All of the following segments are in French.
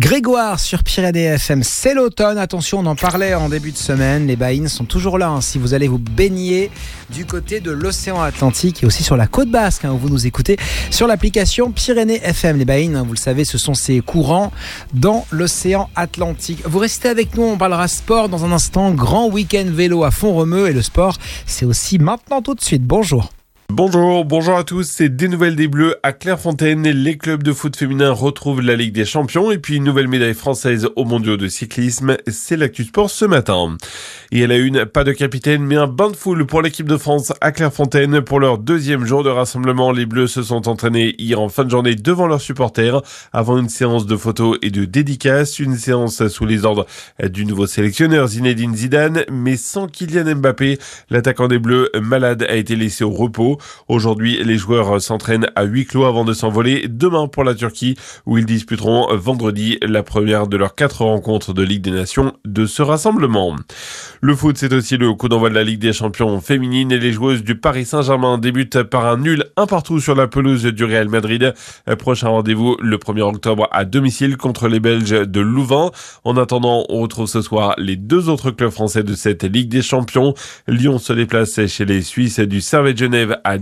Grégoire sur Pyrénées FM, c'est l'automne. Attention, on en parlait en début de semaine. Les baïnes sont toujours là. Si vous allez vous baigner du côté de l'océan Atlantique et aussi sur la côte basque, où vous nous écoutez sur l'application Pyrénées FM. Les baïnes, vous le savez, ce sont ces courants dans l'océan Atlantique. Vous restez avec nous, on parlera sport dans un instant. Grand week-end vélo à Font-Romeu et le sport, c'est aussi maintenant tout de suite. Bonjour. Bonjour à tous, c'est des nouvelles des Bleus à Clairefontaine. Les clubs de foot féminin retrouvent la Ligue des Champions et puis une nouvelle médaille française aux mondiaux de cyclisme. C'est l'actu sport ce matin. Et à la une, pas de capitaine mais un bain de foule pour l'équipe de France à Clairefontaine. Pour leur deuxième jour de rassemblement, les Bleus se sont entraînés hier en fin de journée devant leurs supporters avant une séance de photos et de dédicaces. Une séance sous les ordres du nouveau sélectionneur Zinedine Zidane, mais sans Kylian Mbappé. L'attaquant des Bleus, malade, a été laissé au repos. Aujourd'hui, les joueurs s'entraînent à huis clos avant de s'envoler demain pour la Turquie, où ils disputeront vendredi la première de leurs 4 rencontres de Ligue des Nations de ce rassemblement. Le foot, c'est aussi le coup d'envoi de la Ligue des Champions féminine et les joueuses du Paris Saint-Germain débutent par un nul 1-1 sur la pelouse du Real Madrid. Prochain rendez-vous le 1er octobre à domicile contre les Belges de Louvain. En attendant, on retrouve ce soir les 2 autres clubs français de cette Ligue des Champions. Lyon se déplace chez les Suisses du Servette Genève à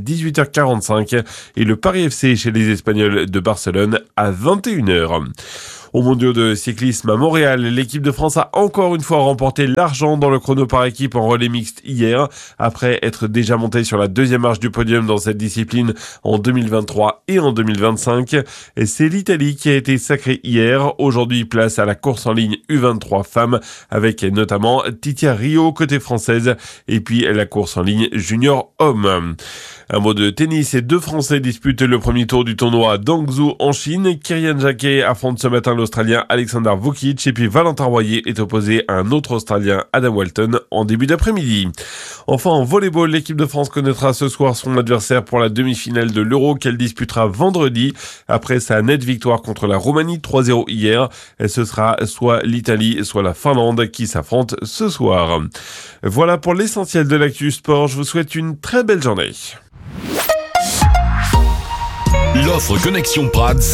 18h45 et le Paris FC chez les Espagnols de Barcelone à 21h. Au mondiaux de cyclisme à Montréal, l'équipe de France a encore une fois remporté l'argent dans le chrono par équipe en relais mixte hier, après être déjà montée sur la deuxième marche du podium dans cette discipline en 2023 et en 2025. Et c'est l'Italie qui a été sacrée hier. Aujourd'hui, place à la course en ligne U23 femmes, avec notamment Titia Rio côté française, et puis la course en ligne junior homme. Un mot de tennis, et 2 Français disputent le premier tour du tournoi d'Hangzhou en Chine. Kirian Jacquet affronte ce matin l'Australien Alexander Vukic et puis Valentin Royer est opposé à un autre Australien, Adam Walton, en début d'après-midi. Enfin, en volleyball, l'équipe de France connaîtra ce soir son adversaire pour la demi-finale de l'Euro qu'elle disputera vendredi. Après sa nette victoire contre la Roumanie 3-0 hier, ce sera soit l'Italie, soit la Finlande qui s'affrontent ce soir. Voilà pour l'essentiel de l'actu sport. Je vous souhaite une très belle journée. L'offre Connexion Prades.